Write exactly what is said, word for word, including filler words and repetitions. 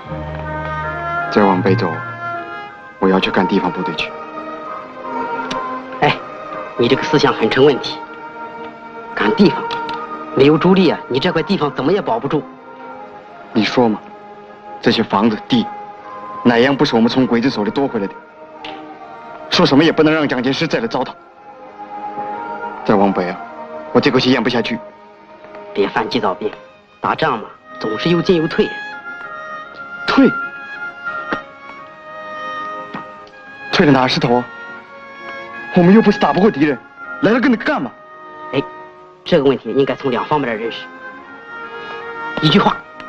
再往北走，我要去干地方部队去。 哎，你这个思想很成问题。干地方，没有主力啊，你这块地方怎么也保不住。 你说嘛，这些房子地，哪样不是我们从鬼子手里夺回来的？说什么也不能让蒋介石再来糟蹋。再往北啊，我这口气咽不下去。 别犯急躁病，打仗嘛，总是有进有退。 退？退了哪是头啊？我们又不是打不过敌人，来了跟着干嘛？ 哎，这个问题应该从两方面来认识。一句话，